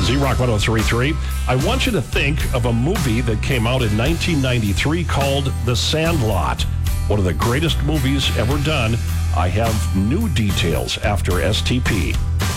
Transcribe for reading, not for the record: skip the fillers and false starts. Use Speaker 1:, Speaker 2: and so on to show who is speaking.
Speaker 1: Z-Rock 103.3. I want you to think of a movie that came out in 1993 called The Sandlot. One of the greatest movies ever done. I have new details after STP.